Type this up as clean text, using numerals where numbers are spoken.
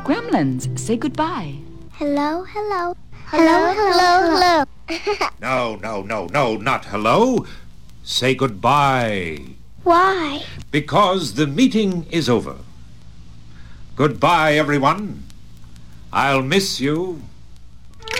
Gremlins, say goodbye. Hello, hello. Hello, hello, hello. No, not hello. Say goodbye. Why? Because the meeting is over. Goodbye, everyone. I'll miss you.